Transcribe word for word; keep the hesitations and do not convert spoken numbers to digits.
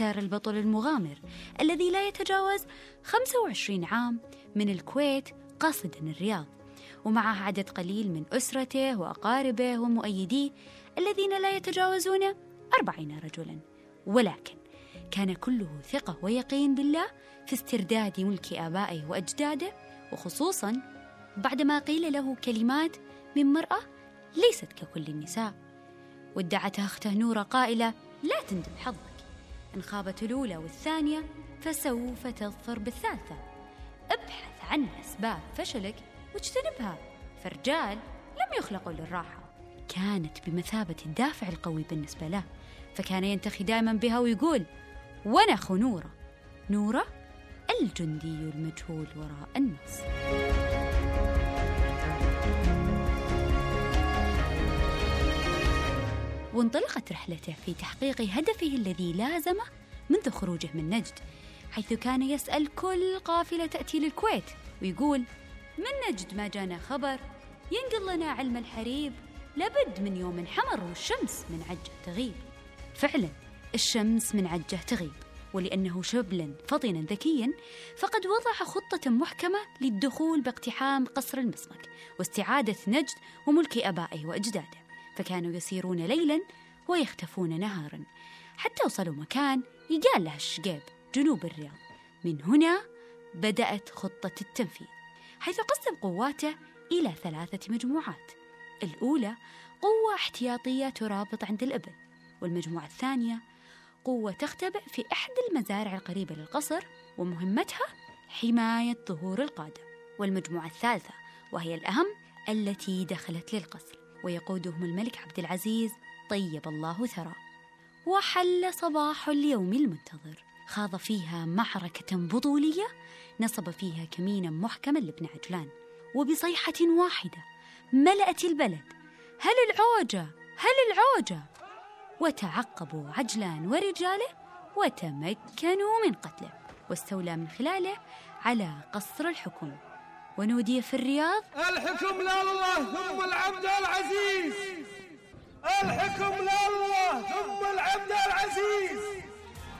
سار البطل المغامر الذي لا يتجاوز خمسة وعشرين عام من الكويت قاصدا الرياض، ومعه عدد قليل من أسرته وأقاربه ومؤيديه الذين لا يتجاوزون أربعين رجلا، ولكن كان كله ثقة ويقين بالله في استرداد ملك آبائه وأجداده، وخصوصا بعدما قيل له كلمات من مرأة ليست ككل النساء، وادعتها أخته نورة قائلة: لا تندم حظك، إن خابت الأولى والثانية فسوف تظفر بالثالثة، ابحث عن أسباب فشلك واجتنبها، فرجال لم يخلقوا للراحة. كانت بمثابة الدافع القوي بالنسبة له، فكان ينتخي دائما بها ويقول: وأنا أخو نورة، نورة الجندي المجهول وراء النص. وانطلقت رحلته في تحقيق هدفه الذي لازمه منذ خروجه من نجد، حيث كان يسأل كل قافلة تأتي للكويت ويقول: من نجد ما جانا خبر ينقل لنا علم الحريب، لابد من يوم حمر والشمس من عجه تغيب. فعلا الشمس من عجه تغيب، ولأنه شبلا فطنا ذكيا فقد وضع خطة محكمة للدخول باقتحام قصر المصمك واستعادة نجد وملك آبائه وأجداده، فكانوا يسيرون ليلا ويختفون نهارا حتى وصلوا مكان يقال له الشقيب جنوب الرياض. من هنا بدأت خطة التنفيذ، حيث قسم قواته إلى ثلاثة مجموعات. الأولى قوة احتياطية ترابط عند الإبل، والمجموعة الثانية قوة تختبئ في أحد المزارع القريبة للقصر ومهمتها حماية ظهور القادة، والمجموعة الثالثة وهي الأهم التي دخلت للقصر ويقودهم الملك عبد العزيز طيب الله ثراه. وحل صباح اليوم المنتظر، خاض فيها معركة بطولية نصب فيها كمينا محكما لابن عجلان، وبصيحة واحدة ملأت البلد: هل العوجة هل العوجة، وتعقبوا عجلان ورجاله وتمكنوا من قتله، واستولى من خلاله على قصر الحكم. ونودي في الرياض: الحكم لله ثم العبد العزيز، الحكم لله ثم العبد العزيز.